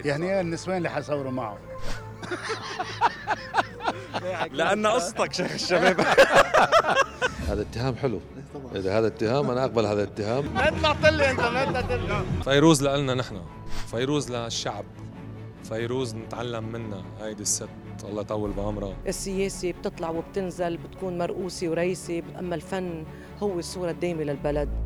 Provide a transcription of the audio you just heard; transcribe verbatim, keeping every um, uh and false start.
يعني ايه النسوان اللي حصوروا معه؟ لأن قصتك شيخ الشباب. هذا اتهام حلو. إذا هذا اتهام أنا أقبل هذا الاتهام. ما طلعت لي أنت، ما تطلع. فيروز لنا نحن، فيروز للشعب، فيروز نتعلم منها. هيدي الست الله يطول بعمرها. السياسة بتطلع وبتنزل، بتكون مرؤوسة ورئيسة، أما الفن هو الصورة الدائمة للبلد.